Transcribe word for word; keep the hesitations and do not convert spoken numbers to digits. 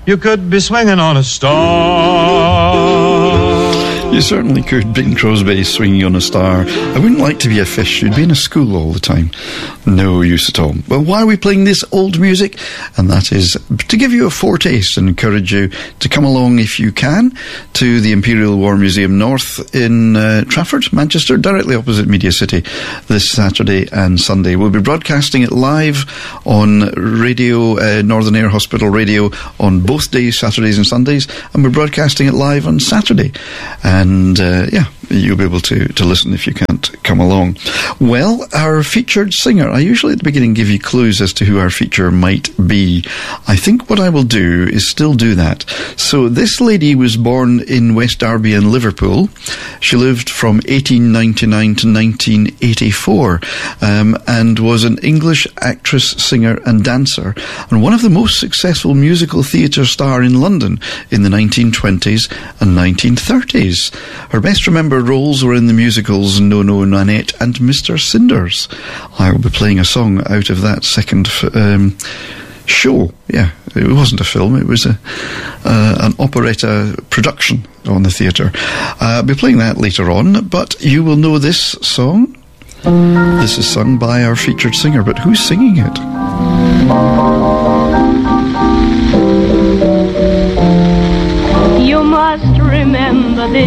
you could be swinging on a star. You certainly could. Bing Crosby swinging on a star. I wouldn't like to be a fish. You'd be in a school all the time. No use at all. Well, why are we playing this old music? And that is to give you a foretaste and encourage you to come along if you can to the Imperial War Museum North in uh, Trafford, Manchester, directly opposite Media City, this Saturday and Sunday. We'll be broadcasting it live on radio, uh, Northern Air Hospital Radio, on both days, Saturdays and Sundays, and we're broadcasting it live on Saturday. And, uh, yeah, you'll be able to, to listen if you can't come along. Well, our featured singer, I usually at the beginning give you clues as to who our feature might be. I think what I will do is still do that. So this lady was born in West Derby in Liverpool. She lived from eighteen ninety-nine to nineteen eighty-four, um, and was an English actress, singer and dancer, and one of the most successful musical theatre star in London in the nineteen twenties and nineteen thirties. Her best remembered roles were in the musicals No No Nanette and Mister Cinders. I will be playing a song out of that second um, show. Yeah, it wasn't a film, it was a uh, an operetta production on the theatre. Uh, I'll be playing that later on, but you will know this song. This is sung by our featured singer, but who's singing it? You must remember this.